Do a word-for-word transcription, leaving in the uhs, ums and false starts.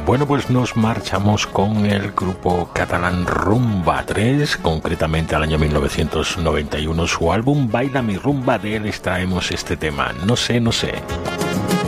Bueno, pues nos marchamos con el grupo catalán Rumba tres, concretamente al año mil novecientos noventa y uno, su álbum Baila mi rumba, de él extraemos este tema, No sé, no sé.